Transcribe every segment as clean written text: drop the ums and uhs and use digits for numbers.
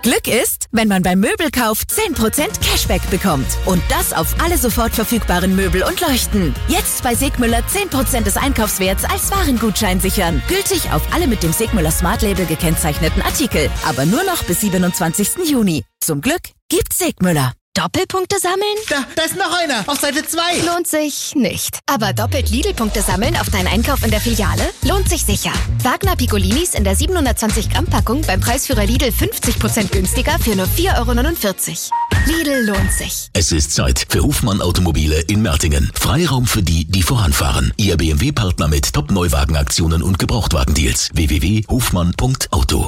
Glück ist, wenn man beim Möbelkauf 10% Cashback bekommt. Und das auf alle sofort verfügbaren Möbel und Leuchten. Jetzt bei Segmüller 10% des Einkaufswerts als Warengutschein sichern. Gültig auf alle mit dem Segmüller Smart Label gekennzeichneten Artikel. Aber nur noch bis 27. Juni. Zum Glück gibt's Segmüller. Doppelpunkte sammeln? Da ist noch einer, auf Seite 2. Lohnt sich nicht. Aber doppelt Lidl-Punkte sammeln auf deinen Einkauf in der Filiale? Lohnt sich sicher. Wagner Piccolinis in der 720 Gramm Packung beim Preisführer Lidl 50% günstiger für nur 4,49 €. Lidl lohnt sich. Es ist Zeit für Hofmann Automobile in Mertingen. Freiraum für die, die voranfahren. Ihr BMW-Partner mit Top-Neuwagenaktionen und Gebrauchtwagendeals. www.hofmann.auto.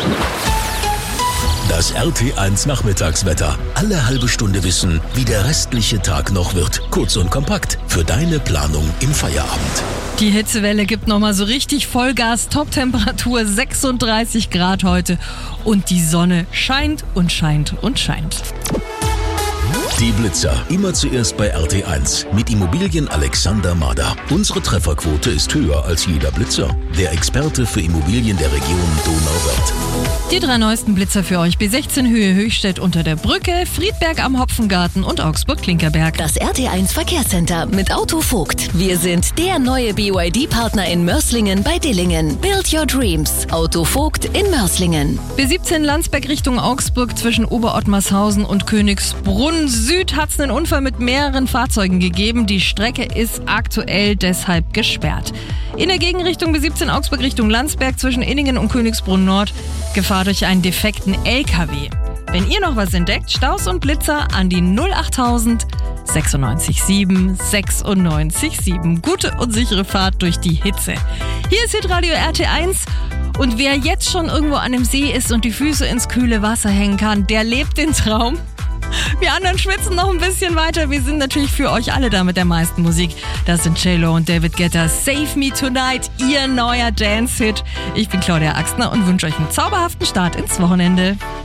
Das RT1 Nachmittagswetter. Alle halbe Stunde wissen, wie der restliche Tag noch wird. Kurz und kompakt für deine Planung im Feierabend. Die Hitzewelle gibt nochmal so richtig Vollgas. Toptemperatur 36 Grad heute. Und die Sonne scheint und scheint und scheint. Die Blitzer. Immer zuerst bei RT1 mit Immobilien Alexander Mader. Unsere Trefferquote ist höher als jeder Blitzer. Der Experte für Immobilien der Region Donauwörth. Die 3 neuesten Blitzer für euch. B16 Höhe Höchstädt unter der Brücke, Friedberg am Hopfengarten und Augsburg-Klinkerberg. Das RT1 Verkehrscenter mit Auto Vogt. Wir sind der neue BYD-Partner in Mörslingen bei Dillingen. Build your dreams. Auto Vogt in Mörslingen. B17 Landsberg Richtung Augsburg zwischen Oberottmarshausen und Königsbrunn Süd hat es einen Unfall mit mehreren Fahrzeugen gegeben. Die Strecke ist aktuell deshalb gesperrt. In der Gegenrichtung B17 Augsburg Richtung Landsberg zwischen Inningen und Königsbrunn Nord Gefahr durch einen defekten LKW. Wenn ihr noch was entdeckt, Staus und Blitzer an die 08000 967 967. Gute und sichere Fahrt durch die Hitze. Hier ist Hitradio RT1 und wer jetzt schon irgendwo an dem See ist und die Füße ins kühle Wasser hängen kann, der lebt den Traum. Wir anderen schwitzen noch ein bisschen weiter. Wir sind natürlich für euch alle da mit der meisten Musik. Das sind J-Lo und David Guetta. Save Me Tonight, ihr neuer Dance-Hit. Ich bin Claudia Axtner und wünsche euch einen zauberhaften Start ins Wochenende.